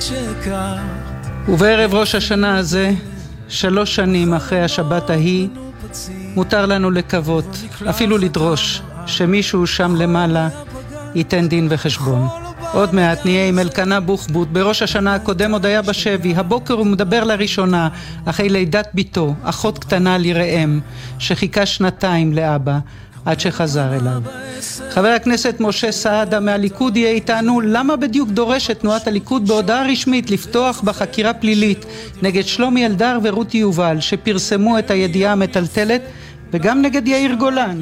ובערב ראש השנה הזה, 3 שנים אחרי השבת ההיא, מותר לנו לקוות, אפילו לדרוש, שמישהו שם למעלה ייתן דין וחשבון. עוד מעט נהיה עם אלקנה בוחבוט. בראש השנה הקודם עוד היה בשבי. הבוקר הוא מדבר לראשונה אחרי לידת ביתו, אחות קטנה לראם, שחיכה 2 לאבא עד שחזר אליו. חבר הכנסת משה סעדה מהליכוד יהיה איתנו. למה בדיוק דורשת תנועת הליכוד בהודעה רשמית לפתוח בחקירה פלילית נגד שלומי אלדר ורותי יובל שפרסמו את הידיעה המטלטלת, וגם נגד יאיר גולן?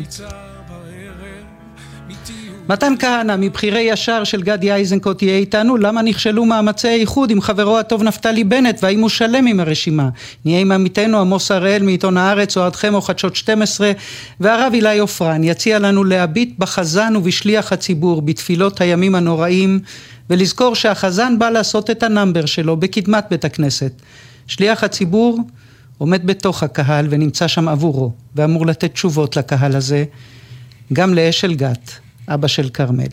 מתן כהנא מבחירי ישר של גדי איזנקוט יהיה איתנו. למה נכשלו מאמצי האיחוד עם חברו הטוב נפתלי בנט, והאם הוא שלם עם הרשימה? נהיה עם עמיתנו עמוס הראל מעיתון הארץ, אוהדכם או חדשות 12, והרב אילי עופרן יציע לנו להביט בחזן ובשליח הציבור בתפילות הימים הנוראים, ולזכור שהחזן בא לעשות את הנאמבר שלו בקדמת בית הכנסת. שליח הציבור עומד בתוך הקהל ונמצא שם עבורו, ואמור לתת תשובות לקהל הזה, גם לאשל גת, אבא של קרמל.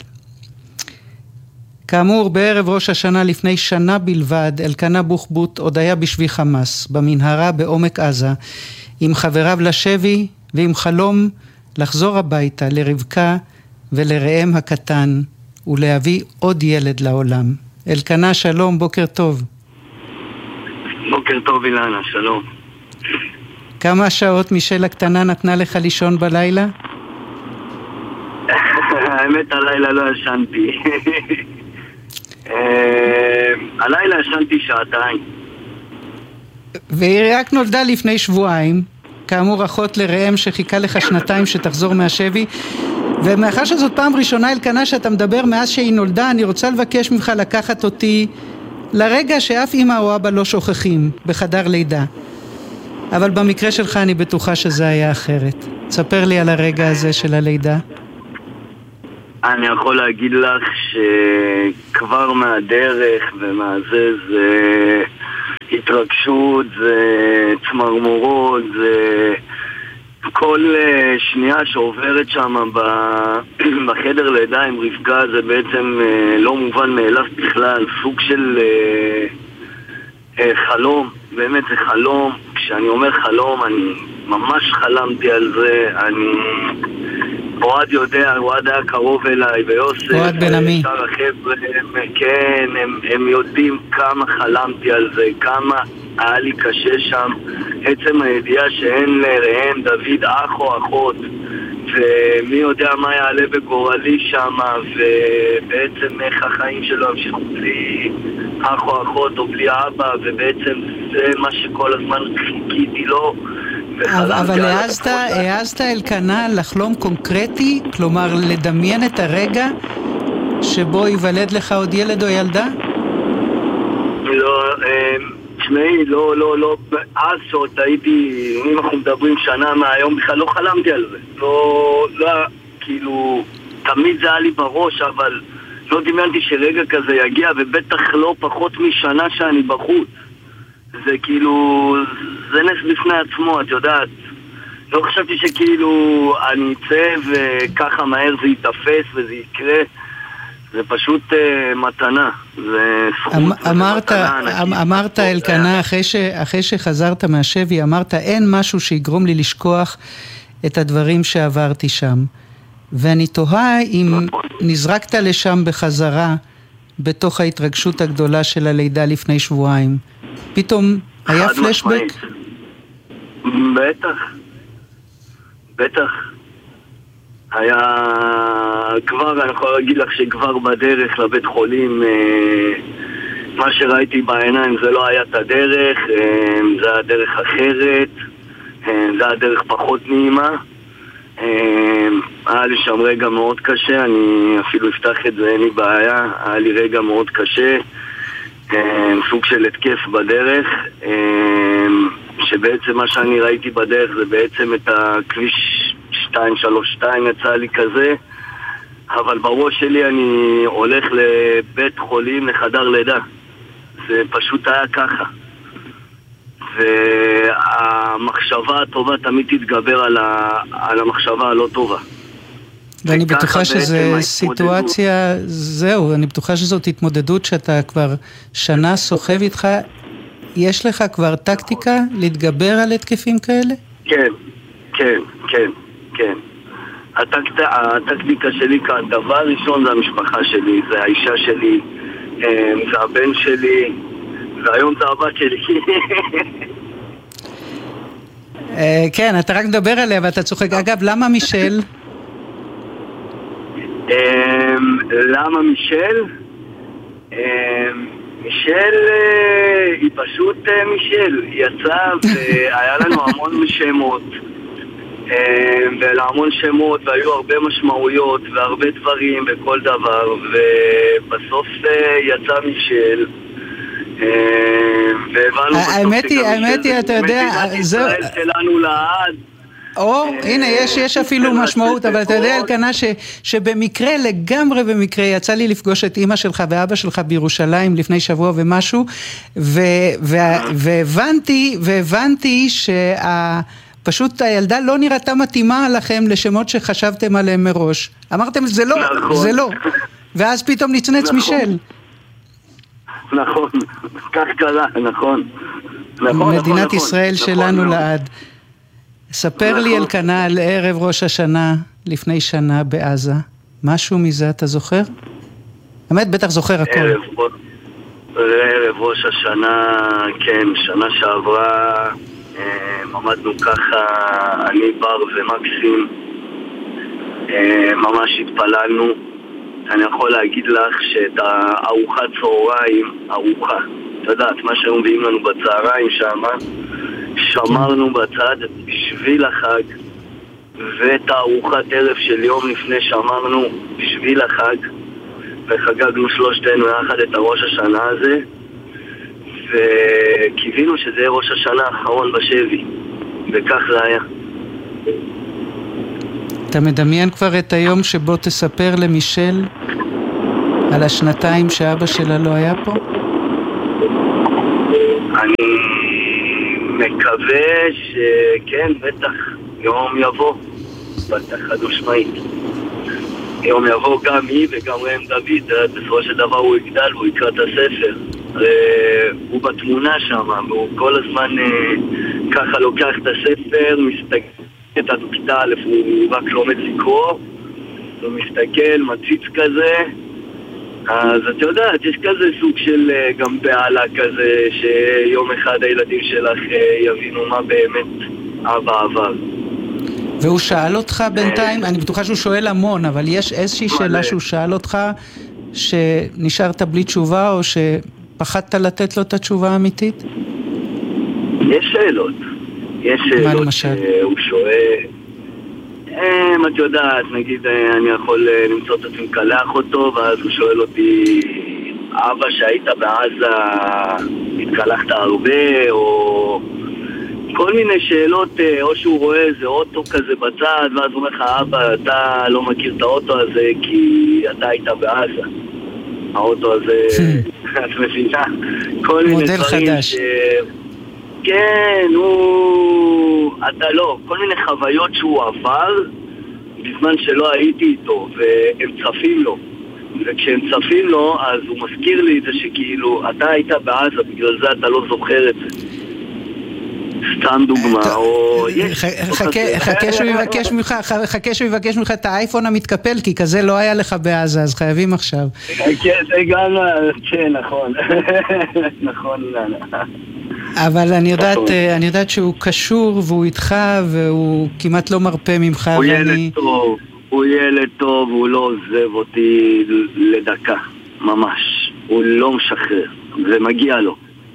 כאמור, בערב ראש השנה לפני שנה בלבד, אלקנה בוחבוט עוד היה בשבי חמאס, במנהרה בעומק עזה, עם חבריו לשבי ועם חלום לחזור הביתה לרבקה ולראם הקטן, ולהביא עוד ילד לעולם. אלקנה, שלום, בוקר טוב. בוקר טוב אילנה, שלום. כמה שעות מישל הקטנה נתנה לך לישון בלילה? האמת, הלילה לא ישנתי. הלילה ישנתי 2 והיא רק נולדה לפני שבועיים, כאמור אחות לראם שחיכה לך 2 שתחזור מהשבי. ומאחר שזאת פעם ראשונה אלקנה שאתה מדבר מאז שהיא נולדה, אני רוצה לבקש ממך לקחת אותי לרגע שאף אמא או אבא לא שוכחים, בחדר לידה. אבל במקרה שלך אני בטוחה שזה היה אחרת. תספר לי על הרגע הזה של הלידה. אני יכול להגיד לך שכבר מהדרך ומהזה זה התרגשות, זה צמרמורות, זה כל שנייה שעוברת שם בחדר לידה עם רבקה זה בעצם לא מובן מאליו בכלל, סוג של חלום, באמת זה חלום. כשאני אומר חלום אני ממש חלמתי על זה. אוהד יודע, אוהד היה קרוב אליי, ויוסף, אוהד בן עמי, שאר החבר'ה, כן, הם יודעים כמה חלמתי על זה, כמה היה לי קשה שם. עצם הידיעה שאין לראם דוד אח או אחות, ומי יודע מה יעלה בגורלי שם, ובעצם איך החיים שלו המשיכו בלי אח או אחות או בלי אבא, ובעצם זה מה שכל הזמן חיכיתי לו. אבל העזת אלקנה לחלום קונקרטי? כלומר לדמיין את הרגע שבו ייוולד לך עוד ילד או ילדה? לא, תשמעי, לא, אז שעוד הייתי, אם אנחנו מדברים שנה מהיום, בכלל לא חלמתי על זה. לא, כאילו, תמיד זה היה לי בראש, אבל לא דמיינתי שרגע כזה יגיע, ובטח לא פחות משנה שאני בחוץ. זה כאילו, זה נס בפני עצמו, את יודעת. לא חשבתי שכאילו אני אצא וככה מהר זה יתאפס וזה יקרה. זה פשוט מתנה. זה זכות. אמרת אלקנה, אחרי שחזרת מהשבי, אמרת אין משהו שיגרום לי לשכוח את הדברים שעברתי שם. ואני תוהה אם נזרקת לשם בחזרה בתוך ההתרגשות הגדולה של הלידה לפני שבועיים. פתאום היה פלשבק? בטח. היה כבר, אני יכול להגיד לך שכבר בדרך לבית חולים, מה שראיתי בעיניים זה לא היה את הדרך, זה היה דרך אחרת, זה היה דרך פחות נעימה. היה לי שם רגע מאוד קשה, אני אפילו אפתח את זה, אין לי בעיה. היה לי רגע מאוד קשה, סוג של התקף בדרך, שבעצם מה שאני ראיתי בדרך זה בעצם את הכביש 232 יצא לי כזה, אבל בראש שלי אני הולך לבית חולים לחדר לידה. זה פשוט היה ככה, והמחשבה הטובה תמיד תתגבר על המחשבה הלא טובה. ואני בטוחה שזו סיטואציה, זהו, אני בטוחה שזאת התמודדות שאתה כבר שנה סוחב איתך. יש לך כבר טקטיקה להתגבר על התקפים כאלה? כן. הטקטיקה שלי כאן, דבר ראשון זה המשפחה שלי, זה האישה שלי, זה הבן שלי, והיום זה הבת שלי. כן, אתה רק מדבר עליה ואתה צוחק. אגב, למה מישל? למה מישל? מישל היא פשוט מישל. היא יצאה והיה לנו המון שמות. ולהמון שמות, והיו הרבה משמעויות והרבה דברים בכל דבר, ובסוף יצא מישל, והבנו האמת היא, אתה יודע, ישראל שלנו לעד. הנה, יש אפילו משמעות, אבל אתה יודע, אלקנה, שבמקרה, לגמרי במקרה, יצא לי לפגוש את אמא שלך ואבא שלך בירושלים לפני שבוע ומשהו, והבנתי פשוט הילדה לא נראתה מתאימה לכם לשמות שחשבתם עליהם מראש. אמרתם, זה לא. ואז פתאום נצנץ מישל. נכון, כך קרה, נכון. מדינת ישראל שלנו לעד. ספר לי אלקנה על ערב ראש השנה לפני שנה בעזה. משהו מזה אתה זוכר? האמת, בטח זוכר הכל. ערב ראש השנה, כן, שנה שעברה עמדנו ככה, אני בר ומקסים, ממש התפללנו. אני יכול להגיד לך שאת הארוחת צהריים, ארוחה, אתה יודעת, מה שהיום מביאים לנו בצהריים שם, שמרנו בצד בשביל החג, ואת הארוחת ערב של יום לפני שמרנו בשביל החג, וחגגנו שלושתנו יחד את הראש השנה הזה, וקיווינו שזה יהיה ראש השנה האחרון בשבי, וכך זה היה. אתה מדמיין כבר את היום שבו תספר למישל על השנתיים שאבא שלה לא היה פה? אני מקווה שכן, בטח, יום יבוא, בטח חד משמעית. יום יבוא גם היא וגם ראם דוד, בסופו של דבר הוא יגדל, הוא יקרא את הספר. הוא בתמונה שם, והוא כל הזמן ככה לוקח את הספר, מסתכל את הכיתה א', הוא רק לומד לקרוא, הוא מסתכל, מציץ כזה, אז את יודעת, יש כזה סוג של גם בעלה כזה, שיום אחד הילדים שלך יבינו מה באמת אבא עבר. והוא שאל אותך בינתיים, אני בטוחה שהוא שואל המון, אבל יש איזושהי שאלה שהוא שאל אותך, שנשארת בלי תשובה, או שפחדת לתת לו את התשובה האמיתית? יש שאלות. יש שאלות שהוא שואל. את יודעת, נגיד, אני יכול למצוא את עצמי קלח אותו, ואז הוא שואל אותי, אבא שהיית בעזה, התקלחת הרבה, או כל מיני שאלות, או שהוא רואה איזה אוטו כזה בצד, ואז הוא אומר לך, אבא, אתה לא מכיר את האוטו הזה, כי אתה היית בעזה. האוטו הזה, את מבינה? כל מיני דברים חדש. כן, אתה לא, כל מיני חוויות שהוא עבר בזמן שלא הייתי איתו, והם צפים לו. וכשהם צפים לו, אז הוא מזכיר לי את זה שכאילו, אתה היית בעזה, בגלל זה אתה לא זוכר את זה. סתם דוגמה, או... חכה שהוא יבקש ממך את האייפון המתקפל, כי כזה לא היה לך בעזה, אז חייבים עכשיו. כן, נכון. נכון, אבל אני יודעת שהוא קשור והוא איתך והוא כמעט לא מרפא ממך. הוא ילד טוב, הוא לא עוזב אותי לדקה, ממש. הוא לא משחרר, ומגיע לו.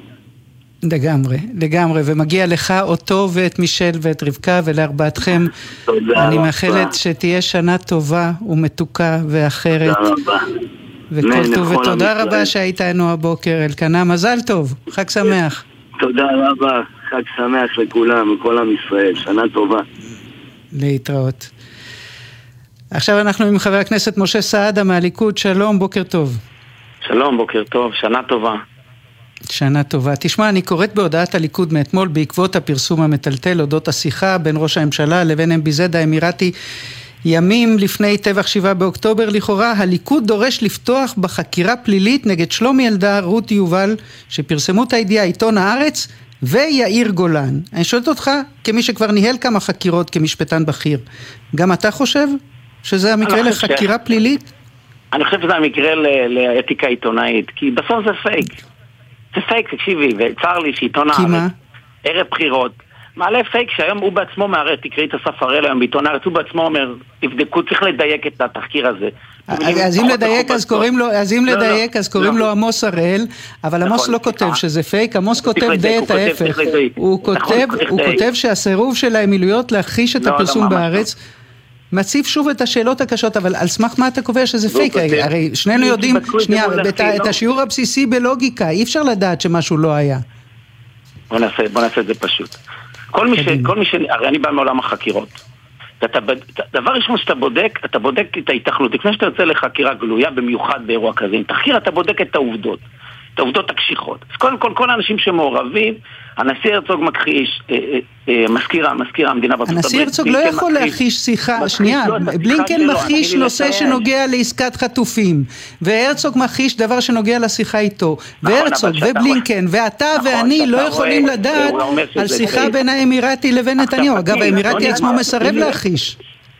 לגמרי, ומגיע לך אותו ואת מישל ואת רבקה ולארבעתכם. אני מאחלת שתהיה שנה טובה ומתוקה ואחרת. תודה רבה. וכל טוב, ותודה רבה שהייתנו הבוקר, אלקנה, מזל טוב, חג שמח. תודה רבה, חג שמח לכולם, לכל עם ישראל, שנה טובה. להתראות. עכשיו אנחנו עם חבר הכנסת משה סעדה מהליכוד, שלום, בוקר טוב. שלום, בוקר טוב, שנה טובה. שנה טובה. תשמע, אני קוראת בהודעת הליכוד מאתמול בעקבות הפרסום המטלטל אודות השיחה בין ראש הממשלה לבין MBZ האמירתי ימים לפני טבח 7 באוקטובר לכאורה, הליכוד דורש לפתוח בחקירה פלילית נגד שלומי אלדר, רות יובל, שפרסמו את הידיעה, עיתון הארץ, ויאיר גולן. אני שואלת אותך, כמי שכבר ניהל כמה חקירות כמשפטן בכיר, גם אתה חושב שזה המקרה לחקירה פלילית? אני חושב שזה המקרה לאתיקה עיתונאית, כי בסוף זה פייק. זה פייק, תקשיבי, וצר לי שעיתון הארץ, ערב בחירות, מעלה פייק שהיום הוא בעצמו מערב, תקראי את אסף הראל היום בעיתון הארץ, הוא בעצמו אומר, תבדקו, צריך לדייק את התחקיר הזה. אז אם לדייק אז קוראים לו עמוס הראל, אבל עמוס לא כותב שזה פייק, עמוס כותב די את ההפך. הוא כותב שהסירוב של האמילויות להכחיש את הפרסום בארץ, מציב שוב את השאלות הקשות, אבל על סמך מה אתה קובע שזה פייק? הרי שנינו יודעים, שנייה, את השיעור הבסיסי בלוגיקה, אי אפשר לדעת שמשהו לא היה. בוא נעשה את זה פשוט. כל מי הרי אני בא מעולם החקירות. דבר ראשון שאתה בודק, אתה בודק את ההיתכנות. לפני שאתה יוצא לחקירה גלויה, במיוחד באירוע כזה, עם תחקיר אתה בודק את העובדות. את העובדות הקשיחות. אז קודם כל האנשים שמעורבים, הנשיא הרצוג מכחיש, מזכיר המדינה בארצות הברית. הנשיא הרצוג לא יכול להכחיש שיחה, שנייה, בלינקן מכחיש נושא שנוגע לעסקת חטופים, והרצוג מכחיש דבר שנוגע לשיחה איתו, והרצוג ובלינקן ואתה ואני לא יכולים לדעת על שיחה בין האמירתי לבין נתניהו. אגב, האמירתי עצמו מסרב להכחיש.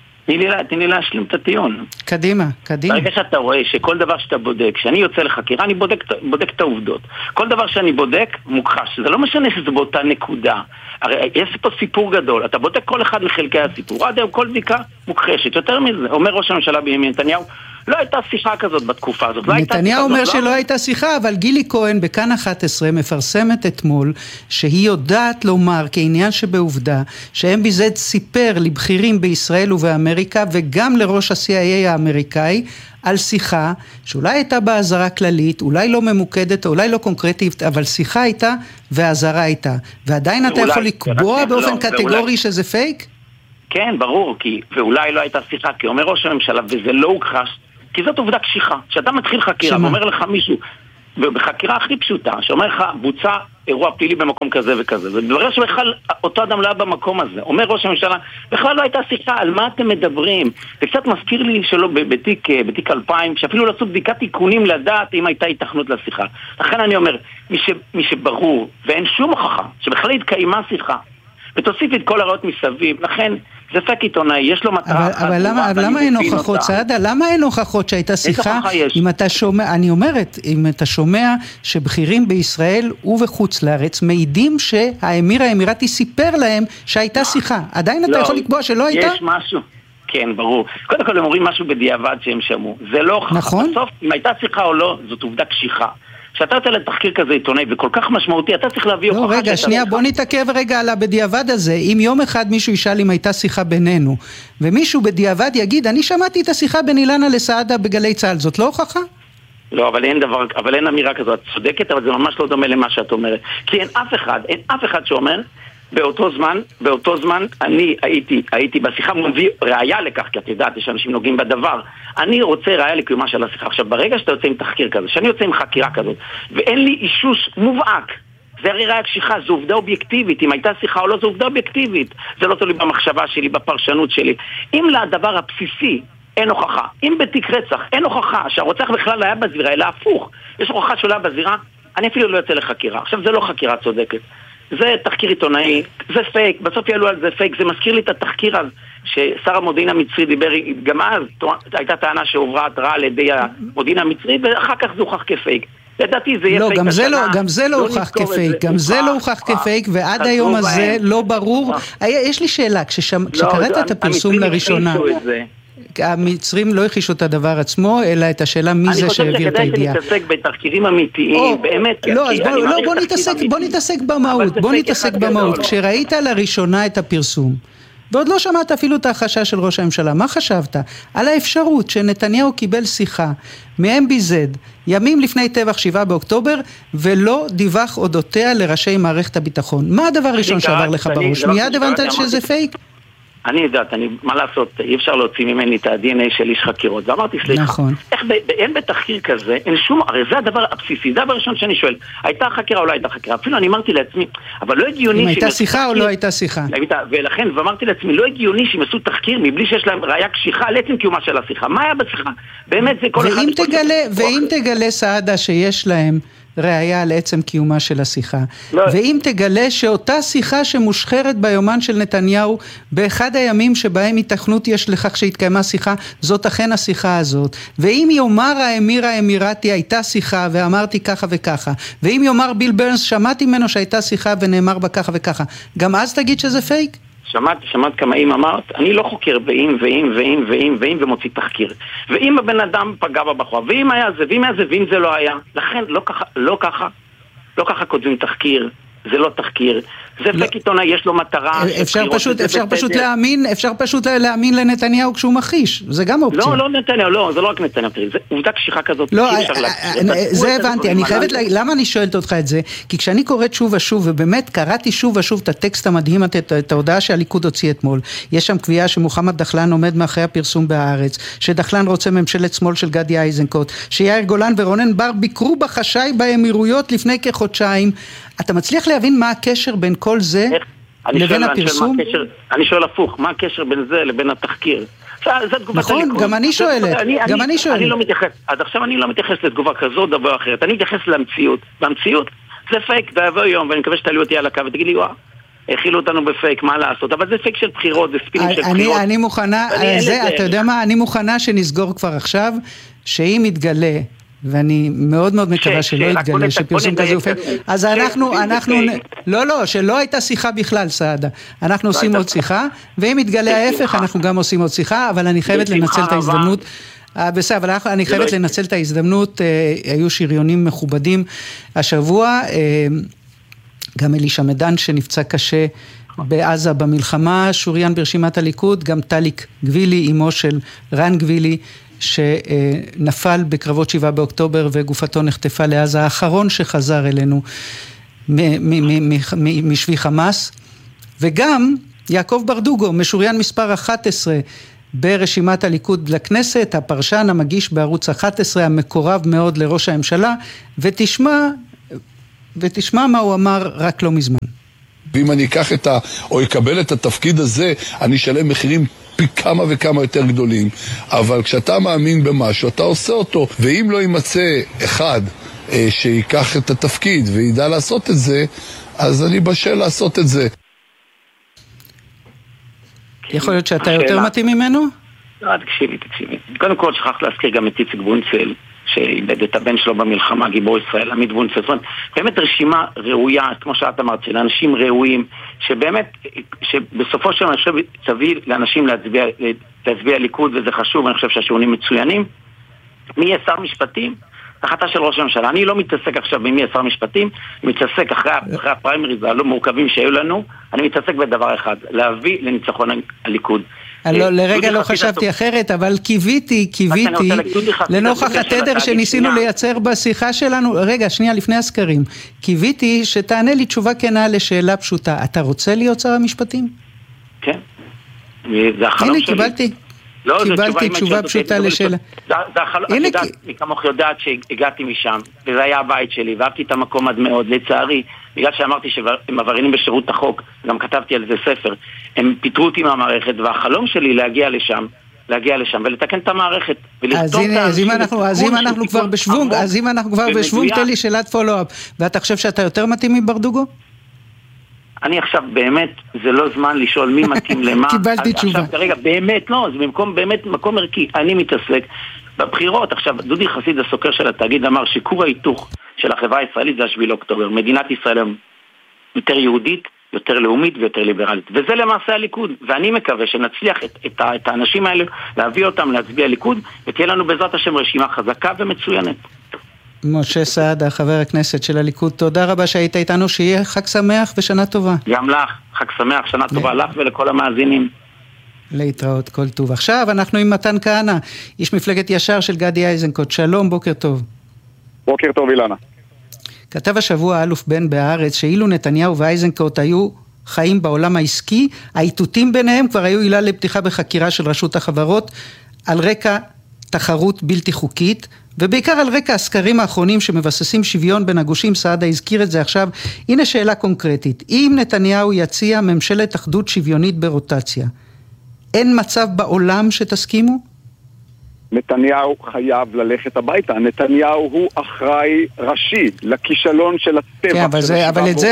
תני לי להשלים את הטיעון. קדימה. ברגע שאתה רואה שכל דבר שאתה בודק, כשאני יוצא לחקירה, אני בודק את העובדות. כל דבר שאני בודק, מוכחש. זה לא משנה שזה באותה נקודה. הרי יש פה סיפור גדול. אתה בודק כל אחד מחלקי הסיפור. עד היום כל בדיקה מוכחשת. יותר מזה, אומר ראש הממשלה בנימין נתניהו, לא הייתה שיחה כזאת בתקופה הזאת. נתניהו אומר שלא הייתה שיחה, אבל גילי כהן בכאן 11 מפרסמת אתמול שהיא יודעת לומר כעניין שבעובדה ש-MBZ סיפר לבחירים בישראל ובאמריקה וגם לראש ה-CIA האמריקאי על שיחה שאולי הייתה בהזרה כללית, אולי לא ממוקדת, אולי לא קונקרטית, אבל שיחה הייתה וההזרה הייתה. ועדיין אתה יכול לקבוע באופן קטגורי שזה פייק? כן, ברור, ואולי לא הייתה שיחה, כי אומר ראש הממשלה, וזה לא הוכחש, כי זאת עובדה קשיחה. כשאתה מתחיל חקירה, ואומר לך מישהו, ובחקירה הכי פשוטה, שאומר לך, בוצע אירוע פלילי במקום כזה וכזה, ובדבר שבכלל אותו אדם לא היה במקום הזה, אומר ראש הממשלה, בכלל לא הייתה שיחה, על מה אתם מדברים? זה קצת מזכיר לי שלא בתיק 2000, שאפילו לעשות בדיקת תיקונים לדעת אם הייתה התכנות לשיחה. לכן אני אומר, מי שברור, ואין שום הוכחה, שבכלל התקיימה שיחה, ותוסיף את כל הראיות מסביב, לכן זה פייק עיתונאי, יש לו מטרה. אבל למה אין הוכחות, סעדה? למה אין הוכחות שהייתה שיחה? אם אתה שומע, אני אומרת, אם אתה שומע שבכירים בישראל ובחוץ לארץ מעידים שהאמיר האמירתי סיפר להם שהייתה שיחה, עדיין אתה יכול לקבוע שלא הייתה? יש משהו, כן, ברור. קודם כל הם אומרים משהו בדיעבד שהם שמעו, זה לא הוכחה. נכון. בסוף, אם הייתה שיחה או לא, זאת עובדה קשיחה. כשאתה יוצא לתחקיר כזה עיתונאי וכל כך משמעותי, אתה צריך להביא הוכחה. לא, רגע, שנייה, בוא נתעכב רגע על הבדיעבד הזה. אם יום אחד מישהו ישאל אם הייתה שיחה בינינו, ומישהו בדיעבד יגיד, אני שמעתי את השיחה בין אילנה לסעדה בגלי צהל, זאת לא הוכחה? לא, אבל אין אמירה כזאת, את צודקת, אבל זה ממש לא דומה למה שאת אומרת. כי אין אף אחד שאומר, באותו זמן אני הייתי בשיחה, מביא ראיה לכך, כי את יודעת, יש אנשים נוגעים בדבר. אני רוצה ראיה לקיומה של השיחה. עכשיו, ברגע שאתה יוצא עם תחקיר כזה, שאני יוצא עם חקירה כזאת, ואין לי אישוש מובהק, זה הרי ראיה קשיחה, זו עובדה אובייקטיבית. אם הייתה שיחה או לא, זו עובדה אובייקטיבית. זה לא תלוי במחשבה שלי, בפרשנות שלי. אם לדבר הבסיסי אין הוכחה, אם בתיק רצח אין הוכחה שהרוצח בכלל היה בזירה, אלא הפוך, יש הוכחה שהוא היה בזירה, אני אפילו לא יוצא לחקירה. עכשיו, זה לא חקירה צודקת. זה תחקיר עיתונאי, זה פייק, בסוף יעלו על זה פייק, זה מזכיר לי את התחקיר אז, ששר המודיעין המצרי דיבר, גם אז הייתה טענה שהוברה התראה על ידי המודיעין המצרי, ואחר כך זה הוכח כפייק. לדעתי זה יהיה פייק השנה. גם זה לא הוכח כפייק, גם זה לא הוכח כפייק, ועד היום הזה לא ברור. יש לי שאלה, כשקראת את הפרסום לראשונה, המצרים לא הכישו את הדבר עצמו, אלא את השאלה מי זה שהעביר את הידיעה. אני חושב שכדאי שנתעסק בתחקירים אמיתיים, באמת. לא, אז בוא נתעסק במהות. כשראית לראשונה את הפרסום, ועוד לא שמעת אפילו את החשש של ראש הממשלה, מה חשבת? על האפשרות שנתניהו קיבל שיחה מ-MBZ ימים לפני טבח 7 באוקטובר, ולא דיווח אודותיה לראשי מערכת הביטחון. מה הדבר הראשון שעבר לך בראש? מיד הבנת שזה פייק? אני יודעת, מה לעשות, אי אפשר להוציא ממני את ה-DNA של איש חקירות, ואמרתי, סליחה, נכון. אין בתחקיר כזה, אין שום, הרי זה הדבר הבסיסי, זה הדבר ראשון שאני שואל, הייתה חקירה או לא הייתה חקירה, אפילו אני אמרתי לעצמי, אבל לא הגיוני... אם הייתה שיחה או לא הייתה שיחה. ולכן, ואמרתי לעצמי, לא הגיוני שהם עשו תחקיר מבלי שיש להם ראיה קשיחה על עצם קיומה של השיחה. מה היה בשיחה? באמת זה כל אחד... ואם תגלה סעדה שיש להם ראיה על עצם קיומה של השיחה, ואם תגלה שאותה שיחה שמושחרת ביומן של נתניהו באחד הימים שבהם התכנות יש לכך שהתקיימה שיחה, זאת אכן השיחה הזאת, ואם יאמר האמיר האמירתי הייתה שיחה ואמרתי ככה וככה, ואם יאמר ביל ברנס שמעתי ממנו שהייתה שיחה ונאמר בה ככה וככה, גם אז תגיד שזה פייק? שמעת כמה אם אמרת, אני לא חוקר ואם ומוציא תחקיר. ואם הבן אדם פגע בבחורה, ואם היה זה, ואם זה לא היה. לכן לא ככה כותבים תחקיר, זה לא תחקיר. זה פייק עיתונאי, יש לו מטרה. אפשר פשוט להאמין לנתניהו כשהוא מכחיש, זה גם אופציה. לא נתניהו, לא, זה לא רק נתניהו, זה עובדה קשיחה כזאת. לא, זה הבנתי, אני חייבת, למה אני שואלת אותך את זה? כי כשאני קוראת שוב ושוב, ובאמת קראתי שוב ושוב את הטקסט המדהים, את ההודעה שהליכוד הוציא אתמול, יש שם קביעה שמוחמד דחלן עומד מאחרי הפרסום בהארץ, שדחלן רוצה ממשלת שמאל של גדי איזנקוט, שיאיר גולן ורונן בר ביקרו בחשאי באמירויות לפני כחודשיים. אתה מצליח להבין מה הקשר בין כל זה לבין הפרסום? אני שואל הפוך, מה הקשר בין זה לבין התחקיר? נכון, גם אני שואלת. אני לא מתייחס, עד עכשיו אני לא מתייחס לתגובה כזאת, דבר אחרת. אני מתייחס למציאות. והמציאות זה פייק, ויבוא יום, ואני מקווה שתעלו אותי על הקו ותגיד לי, הכילו אותנו בפייק, מה לעשות? אבל זה פייק של בחירות, זה ספינים של בחירות. אני מוכנה, אתה יודע מה? אני מוכנה שנסגור כבר עכשיו, שאם יתגלה, ואני מאוד מאוד מקווה שלא יתגלה שפרסום כזה הופך, אז אנחנו, לא, שלא הייתה שיחה בכלל, סעדה. אנחנו עושים עוד שיחה, ואם יתגלה ההפך, אנחנו גם עושים עוד שיחה, אבל אני חייבת לנצל את ההזדמנות, בסדר, אבל אני חייבת לנצל את ההזדמנות, היו שריונים מכובדים השבוע, גם אלישע מדן שנפצע קשה בעזה במלחמה, שוריין ברשימת הליכוד, גם טליק גבילי, אמו של רן גבילי, שנפל בקרבות 7 באוקטובר וגופתו נחטפה לעזה, האחרון שחזר אלינו משבי חמאס, וגם יעקב ברדוגו, משוריין מספר 11 ברשימת הליכוד לכנסת, הפרשן המגיש בערוץ 11, המקורב מאוד לראש הממשלה, ותשמע מה הוא אמר רק לא מזמן. ואם אני אקח או אקבל את התפקיד הזה, אני אשלם מחירים פי כמה וכמה יותר גדולים, אבל כשאתה מאמין במשהו, אתה עושה אותו, ואם לא יימצא אחד שיקח את התפקיד וידע לעשות את זה, אז אני בשל לעשות את זה. יכול להיות שאתה יותר מתאים ממנו? לא, תקשיבי. קודם כל שכחת להזכיר גם את איציק בונצל, שאיבד את הבן שלו במלחמה, גיבור ישראל, עמית בונצל. באמת רשימה ראויה, כמו שאת אמרת, של אנשים ראויים, שבאמת, שבסופו של דבר תביא לאנשים להצביע ליכוד, וזה חשוב, אני חושב שהשיעונים מצוינים. מי יהיה שר משפטים? החלטה של ראש הממשלה. אני לא מתעסק עכשיו במי יהיה שר משפטים, מתעסק אחרי הפריימריז הלא מורכבים שהיו לנו, אני מתעסק בדבר אחד, להביא לניצחון הליכוד. לרגע לא חשבתי אחרת, אבל קיוויתי, לנוכח התדר שניסינו לייצר בשיחה שלנו, רגע, שנייה, לפני הסקרים, קיוויתי שתענה לי תשובה כנה לשאלה פשוטה, אתה רוצה להיות שר המשפטים? כן, זה החלום שלי. קיבלתי תשובה פשוטה לשאלה. אני כמוך יודעת שהגעתי משם, וזה היה הבית שלי, ואהבתי את המקום עד מאוד, לצערי, בגלל שאמרתי שהם עבריינים בשירות החוק, גם כתבתי על זה ספר, הם פיתרו אותי מהמערכת, והחלום שלי להגיע לשם ולתקן את המערכת. אז אם אנחנו כבר בשוונג, תן לי שאלת פולו-אפ, ואתה חושב שאתה יותר מתאים מברדוגו? אני עכשיו באמת, זה לא זמן לשאול מי מתאים למה. קיבלתי תשובה. עכשיו כרגע באמת לא, זה במקום באמת מקום ערכי. אני מתעסק בבחירות. עכשיו, דודי חסיד, הסוקר של התאגיד, אמר שכור ההיתוך של החברה הישראלית זה 7 באוקטובר. מדינת ישראל יותר יהודית, יותר לאומית ויותר ליברלית. וזה למעשה הליכוד. ואני מקווה שנצליח את האנשים האלה, להביא אותם להצביע ליכוד, ותהיה לנו בעזרת השם רשימה חזקה ומצוינת. משה סעדה, חבר הכנסת של הליכוד, תודה רבה שהיית איתנו, שיהיה חג שמח ושנה טובה. גם לך, חג שמח, שנה טובה לך ולכל המאזינים. להתראות, כל טוב. עכשיו אנחנו עם מתן כהנא, איש מפלגת ישר של גדי איזנקוט. שלום, בוקר טוב. בוקר טוב, אילנה. כתב השבוע אלוף בן בהארץ, שאילו נתניהו ואיזנקוט היו חיים בעולם העסקי, האיתותים ביניהם כבר היו עילה לפתיחה בחקירה של רשות החברות, על רקע תחרות בלתי חוקית, ובעיקר על רקע הסקרים האחרונים שמבססים שוויון בין הגושים. סעדה הזכיר את זה עכשיו. הנה שאלה קונקרטית, אם נתניהו יציע ממשלת אחדות שוויונית ברוטציה, אין מצב בעולם שתסכימו? נתניהו חייב ללכת הביתה. נתניהו הוא אחראי ראשי לכישלון של הטבע. כן, אבל את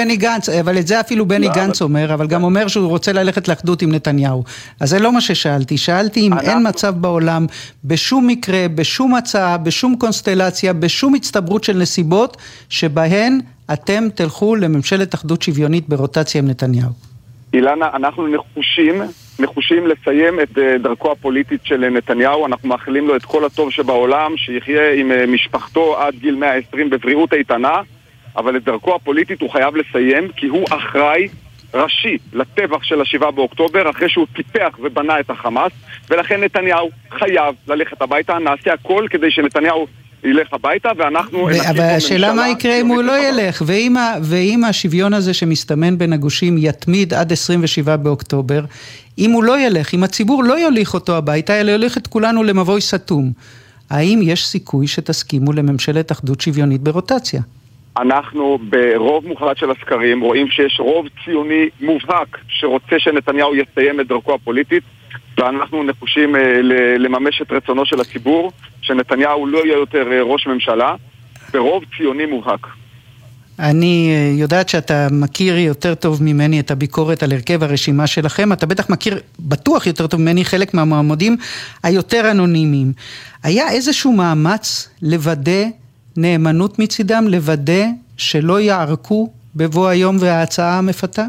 זה אפילו בני גנץ אומר, אבל גם אומר שהוא רוצה ללכת לאחדות עם נתניהו. אז זה לא מה ששאלתי. שאלתי אם אין מצב בעולם, בשום מקרה, בשום הצעה, בשום קונסטלציה, בשום הצטברות של נסיבות, שבהן אתם תלכו לממשלת אחדות שוויונית ברוטציה עם נתניהו. אילנה, אנחנו נחושים לסיים את דרכו הפוליטית של נתניהו. אנחנו מאחלים לו את כל הטוב שבעולם, שיחיה עם משפחתו עד גיל 120 בבריאות איתנה, אבל את דרכו הפוליטית הוא חייב לסיים, כי הוא אחראי ראשי לטבח של 7 באוקטובר, אחרי שהוא טיפח ובנה את החמאס, ולכן נתניהו חייב ללכת הביתה. נעשה הכל כדי שנתניהו ילך הביתה, ואנחנו... אבל השאלה מה יקרה אם הוא לא ילך, ואם השוויון הזה שמסתמן בין הגושים יתמיד עד 27 באוקטובר, אם הוא לא ילך, אם הציבור לא יוליך אותו הביתה, אלא יוליך את כולנו למבוי סתום, האם יש סיכוי שתסכימו לממשלת אחדות שוויונית ברוטציה? אנחנו ברוב מוחלט של הסקרים רואים שיש רוב ציוני מובהק שרוצה שנתניהו יסיים את דרכו הפוליטית, ואנחנו נחושים לממש את רצונו של הציבור, שנתניהו לא יהיה יותר ראש ממשלה, ברוב ציוני מובהק. אני יודעת שאתה מכיר יותר טוב ממני את הביקורת על הרכב הרשימה שלכם, אתה בטח מכיר בטוח יותר טוב ממני חלק מהמועמדים היותר אנונימיים. היה איזשהו מאמץ לוודא נאמנות מצידם, לוודא שלא יערקו בבוא היום וההצעה המפתה?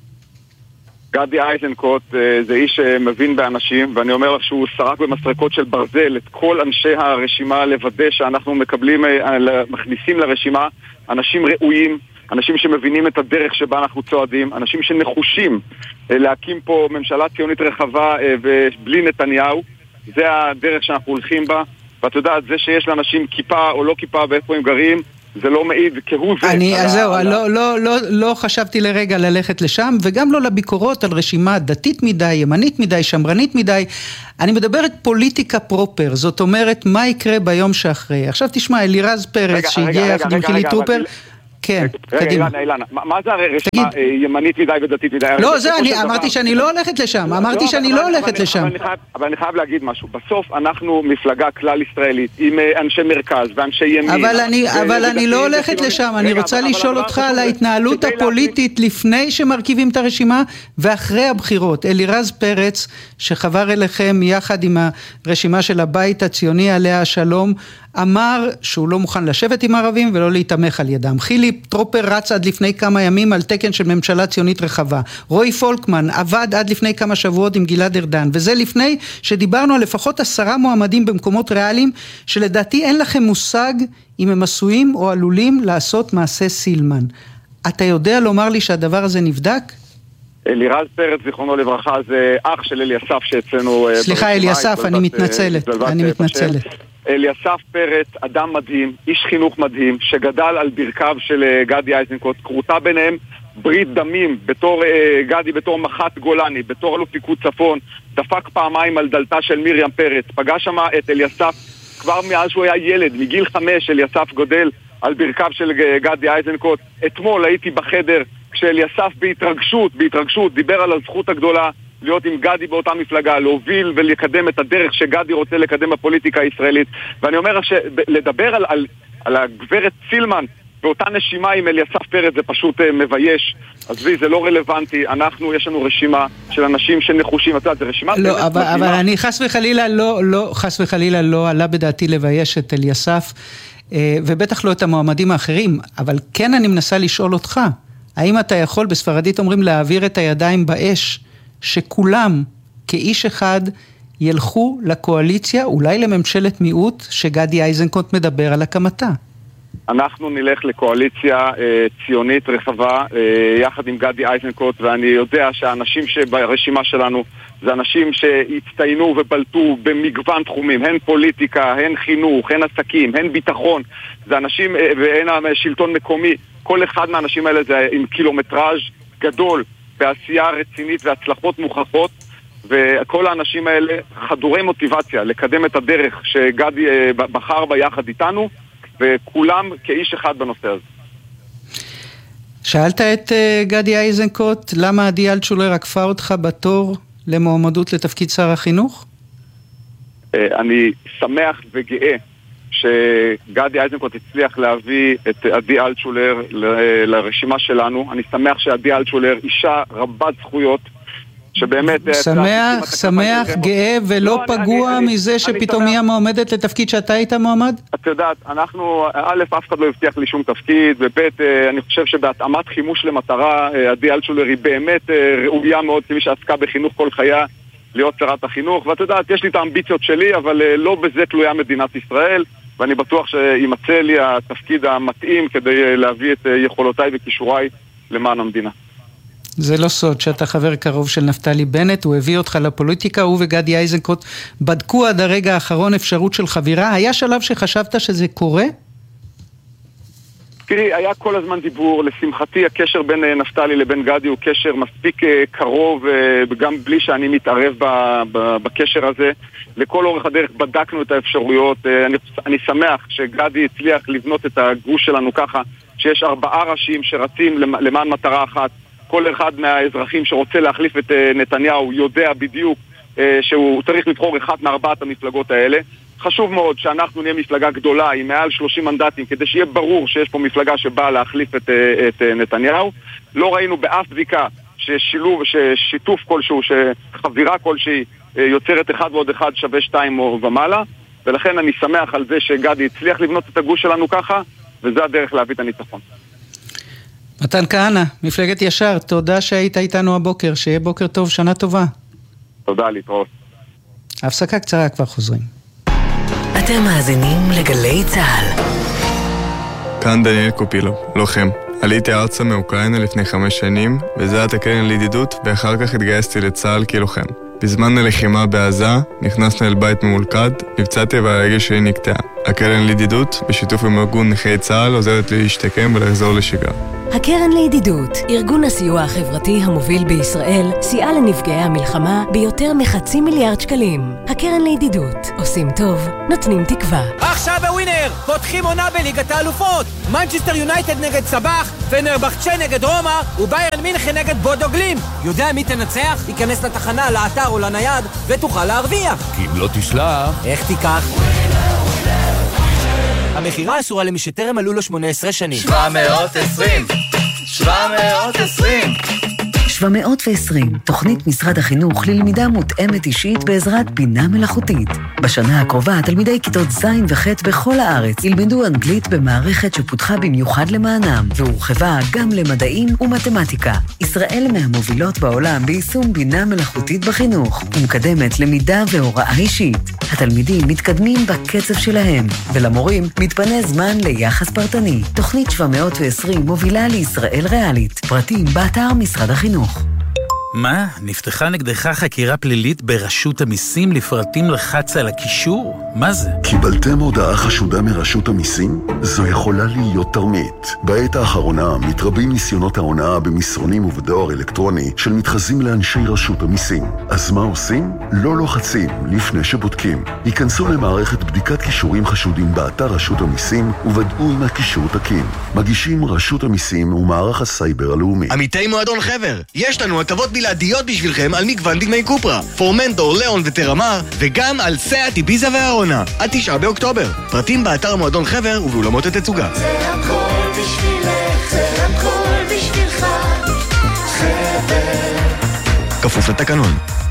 גדי איזנקוט זה איש שמבין באנשים, ואני אומר לך שהוא סרק במסרקות של ברזל את כל אנשי הרשימה לוודא שאנחנו מכניסים לרשימה אנשים ראויים, אנשים שמבינים את הדרך שבה אנחנו צועדים, אנשים שנחושים להקים פה ממשלה ציונית רחבה ובלי נתניהו. זה הדרך שאנחנו הולכים בה, ואת יודעת, זה שיש לאנשים כיפה או לא כיפה ואיפה הם גרים, זה לא מעיד כהוא זה. לא חשבתי לרגע ללכת לשם, וגם לא לביקורות על רשימה דתית מדי, ימנית מדי, שמרנית מדי. אני מדברת פוליטיקה פרופר, זאת אומרת, מה יקרה ביום שאחרי? עכשיו תשמע, אלירז פרץ שהגיע יחד עם חילי טרופר, כן, קדימה. אילנה, מה זה הרשימה ימנית מדי ודתית מדי? לא, זה אני אמרתי שאני לא הולכת לשם, אבל אני חייב להגיד משהו. בסוף אנחנו מפלגה כלל ישראלית עם אנשי מרכז ואנשי ימין. אבל אני לא הולכת לשם, אני רוצה לשאול אותך על ההתנהלות הפוליטית לפני שמרכיבים את הרשימה ואחרי הבחירות. אלירז פרץ שחבר אליכם יחד עם הרשימה של הבית הציוני עליה השלום, אמר שהוא לא מוכן לשבת עם ערבים ולא להתאמך על ידם. חילי טרופר רץ עד לפני כמה ימים על תקן של ממשלה ציונית רחבה. רועי פולקמן עבד עד לפני כמה שבועות עם גלעד ארדן, וזה לפני שדיברנו על לפחות 10 מועמדים במקומות ריאליים, שלדעתי אין לכם מושג אם הם עשויים או עלולים לעשות מעשה סילמן. אתה יודע לומר לי שהדבר הזה נבדק? אלירז פרץ, זיכרונו לברכה, זה אח של אליסף שאצלנו... סליחה, אליסף, אני מתנצלת. אליסף פרץ, אדם מדהים, איש חינוך מדהים, שגדל על ברכיו של גדי איזנקוט, קרותה ביניהם ברית דמים, בתור גדי, בתור מח"ט גולני, בתור אלוף פיקוד צפון, דפק פעמיים על דלתה של מרים פרץ, פגש שם את אליסף כבר מאז שהוא היה ילד, מגיל 5 אליסף גודל על ברכיו של גדי איזנקוט. אתמול הייתי בחדר כשאליסף בהתרגשות דיבר על הזכות הגדולה להיות עם גדי באותה מפלגה, להוביל ולקדם את הדרך שגדי רוצה לקדם בפוליטיקה הישראלית. ואני אומר שלדבר על הגברת סילמן באותה נשימה עם אליסף פרץ זה פשוט מבייש. אז זה לא רלוונטי. יש לנו רשימה של אנשים שנחושים, זה רשימה... לא, אבל אני חס וחלילה לא עלה בדעתי לבייש את אליסף, ובטח לא את המועמדים האחרים, אבל כן אני מנסה לשאול אותך, האם אתה יכול, בספרדית אומרים, להעביר את הידיים באש, שכולם כאיש אחד ילכו לקואליציה, אולי לממשלת מיעוט שגדי איזנקוט מדבר על הקמתה? אנחנו נלך לקואליציה ציונית רחבה יחד עם גדי איזנקוט, ואני יודע שהאנשים שברשימה שלנו זה אנשים שהצטיינו ובלטו במגוון תחומים, הן פוליטיקה, הן חינוך, הן עסקים, הן ביטחון, זה אנשים והן שלטון מקומי. כל אחד מהאנשים האלה זה עם קילומטראז' גדול בעשייה רצינית והצלחות מוכחות, וכל האנשים האלה חדורי מוטיבציה לקדם את הדרך שגדי בחר בה יחד איתנו, וכולם כאיש אחד בנושא הזה. שאלת את גדי איזנקוט למה עדי אלטשולר עקפה אותך בתור למועמדות לתפקיד שר החינוך? אני שמח וגאה שגדי איזנקוט הצליח להביא את עדי אלטשולר לרשימה שלנו. אני שמח שעדי אלטשולר אישה רבת זכויות, שבאמת שמח, גאה ולא פגוע מזה שפתאום היא המועמדת לתפקיד שאתה היית מועמד? את יודעת, אנחנו, א', אף אחד לא הבטיח לי שום תפקיד, וב', אני חושב שבהתאמת חימוש למטרה, עדי אלטשולר היא באמת ראויה מאוד כמי שעסקה בחינוך כל חייה להיות שרת החינוך, ואת יודעת, יש לי את האמביציות שלי, אבל לא בזה תלויה מדינת ישראל, ואני בטוח שימצא לי התפקיד המתאים כדי להביא את יכולותיי וכישוריי למען המדינה. זה לא סוד שאתה חבר קרוב של נפתלי בנט, הוא הביא אותך לפוליטיקה, הוא וגדי איזנקוט בדקו עד הרגע האחרון אפשרות של חבירה. היה שלב שחשבת שזה קורה? תראי, היה כל הזמן דיבור. לשמחתי הקשר בין נפתלי לבין גדי הוא קשר מספיק קרוב, גם בלי שאני מתערב בקשר הזה. לכל אורך הדרך בדקנו את האפשרויות. אני שמח שגדי הצליח לבנות את הגוש שלנו ככה, שיש 4 ראשים שרצים למען מטרה אחת. כל אחד מהאזרחים שרוצה להחליף את נתניהו יודע בדיוק שהוא צריך לבחור אחת מ4 המפלגות האלה. חשוב מאוד שאנחנו נהיה מפלגה גדולה עם מעל 30 מנדטים, כדי שיהיה ברור שיש פה מפלגה שבאה להחליף את נתניהו. לא ראינו באף בדיקה ששיתוף כלשהו, שחבירה כלשהי יוצרת 1 ועוד 1 שווה 2 ומעלה, ולכן אני שמח על זה שגדי הצליח לבנות את הגוש שלנו ככה, וזה הדרך להביא את הניצחון. מתן כהנא, מפלגת ישר, תודה שהיית איתנו הבוקר, שיהיה בוקר טוב, שנה טובה. תודה, להתראות. הפסקה קצרה, כבר חוזרים. אתם מאזינים לגלי צהל. כאן דניאל קופילו, לוחם. עליתי ארצה מאוקראינה לפני 5 שנים, בזירת הקרן לידידות, ואחר כך התגייסתי לצהל כלוחם. בזמן הלחימה בעזה, נכנסנו אל בית ממולכד, נפצעתי והרגל שלי נקטעה. הקרן לידידות, בשיתוף עם ארגון נכי צהל, עוזרת לי להשתקם ולחזור לשגרה. הקרן לידידות, ארגון הסיוע החברתי המוביל בישראל, סייע לנפגעי המלחמה ביותר מ500 מיליארד שקלים. הקרן לידידות, עושים טוב, נותנים תקווה. עכשיו בווינר, פותחים עונה בליגת האלופות. מנצ'סטר יונייטד נגד סבח, פנרבחצ'ה נגד רומא, וביירן מינכן נגד בודו גלים. יודע מי תנצח? ייכנס לתחנה, לאתר או לנייד, ותוכל להרוויח. כי אם לא תשלח, איך תיקח? המחירה אסורה למי שטרם מלאו לו 18 שנים. 720, תוכנית משרד החינוך ללמידה מותאמת אישית בעזרת בינה מלאכותית. בשנה הקרובה תלמידי כיתות ז' וח' בכל הארץ ילמדו אנגלית במערכת שפותחה במיוחד למענם, והורחבה גם למדעים ומתמטיקה. ישראל מהמובילות בעולם ביישום בינה מלאכותית בחינוך, ומקדמת למידה והוראה אישית. התלמידים מתקדמים בקצב שלהם, ולמורים מתפנה זמן ליחס פרטני. תוכנית 720 מובילה לישראל ריאלית. פרטים באתר משרד החינוך. מה? נפתחה נגדך חקירה פלילית ברשות המיסים לפרטים לחץ על הקישור? מה זה? קיבלתם הודעה חשודה מרשות המיסים? זו יכולה להיות תרמית. בעת האחרונה מתרבים ניסיונות ההונאה במסרונים ובדואר אלקטרוני של מתחזים לאנשי רשות המיסים. אז מה עושים? לא לוחצים לפני שבודקים. היכנסו למערכת בדיקת קישורים חשודים באתר רשות המיסים ובדעו אם הקישור תקין. מגישים רשות המיסים ומערך הסייבר הלאומי. עמיתי מועדון חבר, יש לנו הטבות בלעדיות בשבילכם על מגוון דגמי קופרה, פורמנטור, ליאון וטרמר, וגם על סאט, איביזה והארונה, עד 9 באוקטובר. פרטים באתר מועדון חבר ובאולמות התצוגה. זה הכל בשבילך, זה הכל בשבילך, חבר. כפוף לתקנון.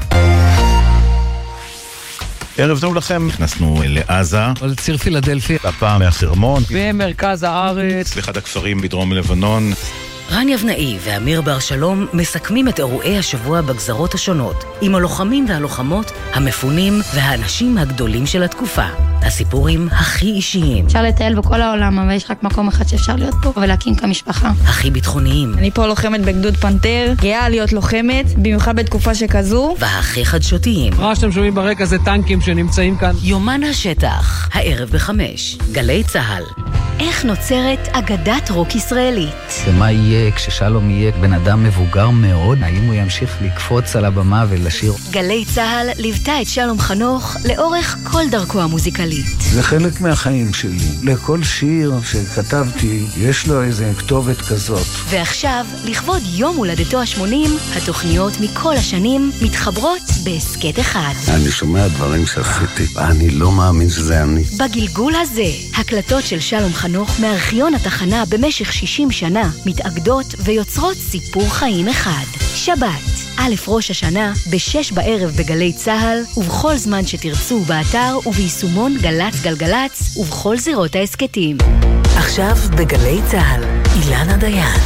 ערב טוב לכם, נכנסנו לעזה, לציר פילדלפי, הפעם מהחרמון, במרכז הארץ, לאחד הכפרים בדרום לבנון. רן יבנאי ואמיר בר שלום מסכמים את אירועי השבוע בגזרות השונות, עם הלוחמים והלוחמות, המפונים והאנשים הגדולים של התקופה. הסיפורים הכי אישיים. אפשר לטייל בכל העולם, אבל יש רק מקום אחד שאפשר להיות פה ולהקים כמשפחה. הכי ביטחוניים. אני פה לוחמת בגדוד פנתר, גאה להיות לוחמת, במיוחד בתקופה שכזו. והכי חדשותיים. מה שאתם שומעים ברקע זה טנקים שנמצאים כאן. יומן השטח, הערב ב5, גלי צהל. איך נוצרת אגדת רוק ישראלית? ומה יהיה כששלום יהיה בן אדם מבוגר מאוד? האם הוא ימשיך לקפוץ על הבמה ולשיר? גלי צהל ליוותה את שלום חנוך לאורך כל דרכו המוזיקלית. זה חלק מהחיים שלי. לכל שיר שכתבתי יש לו איזה כתובת כזאת. ועכשיו, לכבוד יום הולדתו ה-80, התוכניות מכל השנים מתחברות בהסקט אחד. אני שומע דברים שעשיתי, אני לא מאמין שזה אני. בגלגול הזה, הקלטות של שלום חנוך מארכיון התחנה במשך 60 שנה מתאגדות ויוצרות סיפור חיים אחד. שבת, א' ראש השנה, ב6 בערב בגלי צהל, ובכל זמן שתרצו באתר וביישומון גלץ גלגלץ, ובכל זירות העסקתים. עכשיו בגלי צהל, אילנה דיין.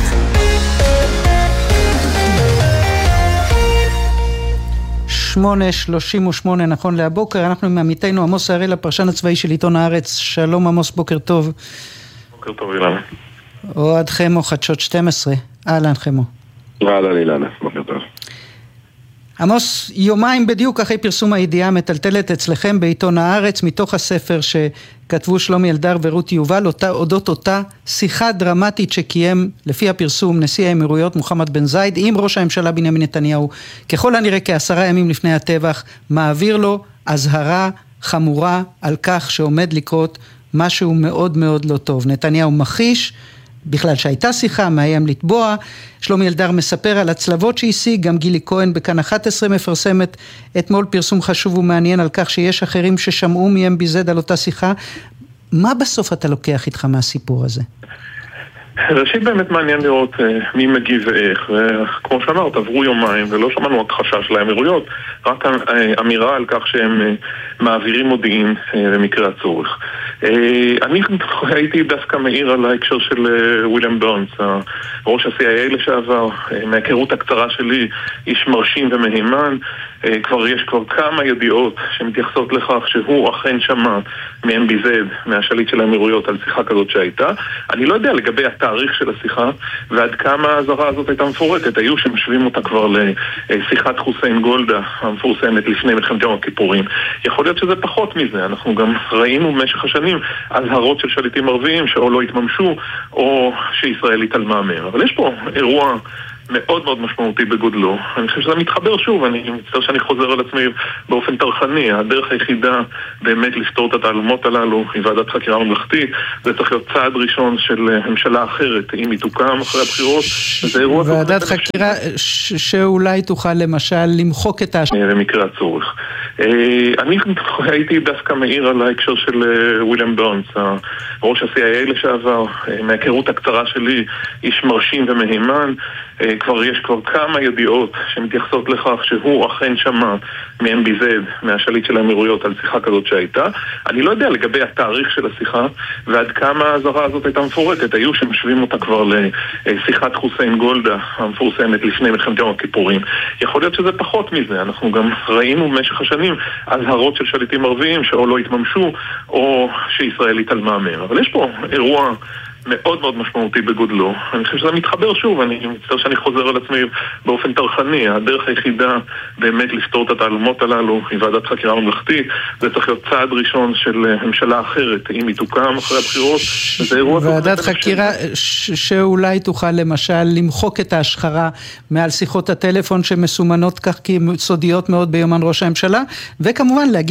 8:38 נכון להבוקר, אנחנו עם עמיתנו עמוס הראל, הפרשן הצבאי של עיתון הארץ. שלום עמוס, בוקר טוב. בוקר טוב אילנה. אוהד חמו, חדשות 12. אהלן חמו. אהלן אילנה, בוקר טוב. עמוס, יומיים בדיוק אחרי פרסום הידיעה מטלטלת אצלכם בעיתון הארץ, מתוך הספר שכתבו שלומי אלדר ורות יובל, אודות אותה שיחה דרמטית שקיים לפי הפרסום נשיא האמירויות מוחמד בן זייד עם ראש הממשלה בנימין נתניהו, ככל הנראה כ10 ימים לפני הטבח, מעביר לו אזהרה חמורה על כך שעומד לקרות משהו מאוד מאוד לא טוב. נתניהו מחיש בכלל שהייתה שיחה, מאיים לתבוע. שלומי אלדר מספר על הצלבות שהשיג, גם גילי כהן בכאן 11 מפרסמת אתמול פרסום חשוב ומעניין על כך שיש אחרים ששמעו מ-MBZ על אותה שיחה. מה בסוף אתה לוקח איתך מהסיפור הזה? ראשית באמת מעניין לראות מי מגיב ואיך, וכמו שאמרת, עברו יומיים ולא שמענו הכחשה של האמירויות, רק אמירה על כך שהם מעבירים מודיעין במקרה הצורך. אני הייתי דווקא מעיר על ההקשר של וויליאם ברנס, ראש ה-CIA לשעבר, מההיכרות הקצרה שלי, איש מרשים ומהימן. יש כבר כמה ידיעות שמתייחסות לכך שהוא אכן שמע מ-MBZ, מהשליט של האמירויות, על שיחה כזאת שהייתה. אני לא יודע לגבי התאריך של השיחה ועד כמה ההזרה הזאת הייתה מפורטת. היו שמשווים אותה כבר לשיחת חוסיין גולדה המפורסמת לפני מלחמת יום הכיפורים. יכול להיות שזה פחות מזה. אנחנו גם ראינו במשך השנים אזהרות של שליטים ערביים שאו לא התממשו או שישראל התעלמה מהם. אבל יש פה אירוע מאוד מאוד משמעותי בגודלו. אני חושב שזה מתחבר שוב, אני מצטער שאני חוזר על עצמי באופן תרחני. הדרך היחידה באמת לפתור את התעלומות הללו היא ועדת חקירה ממלכתית. זה צריך להיות צעד ראשון של ממשלה אחרת, אם היא תוקם אחרי הבחירות. ועדת חקירה שאולי תוכל למשל למחוק את במקרה הצורך. אני הייתי דווקא מעיר על ההקשר של וויליאם ברנס, ראש ה-CIA לשעבר, מההיכרות הקצרה שלי, איש מרשים ומהימן. יש כבר כמה ידיעות שמתייחסות לכך שהוא אכן שמע מ-MBZ, מהשליט של האמירויות, על שיחה כזאת שהייתה. אני לא יודע לגבי התאריך של השיחה ועד כמה ההזהרה הזאת הייתה מפורטת. היו שמשווים אותה כבר לשיחת חוסיין גולדה המפורסמת לפני מלחמת יום הכיפורים. יכול להיות שזה פחות מזה. אנחנו גם ראינו במשך השנים אזהרות של שליטים ערביים שאו לא התממשו או שישראל התעלמה מהם. אבל יש פה אירוע מאוד מאוד משמעותי בגודלו. אני חושב שזה מתחבר שוב, אני מצטער שאני חוזר על עצמי באופן תרחני. הדרך היחידה באמת לפתור את התעלומות הללו היא ועדת חקירה ממלכתית. זה צריך להיות צעד ראשון של ממשלה אחרת, אם היא תוקם אחרי הבחירות. ועדת חקירה שאולי תוכל למשל למחוק את ההשחרה מעל שיחות הטלפון שמסומנות כך כסודיות מאוד ביומן ראש הממשלה, וכמובן להגיד